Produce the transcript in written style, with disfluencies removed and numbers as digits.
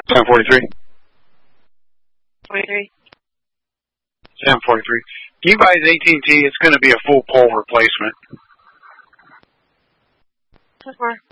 743. 43. 743. You guys, AT&T, it's going to be a full pole replacement. So far.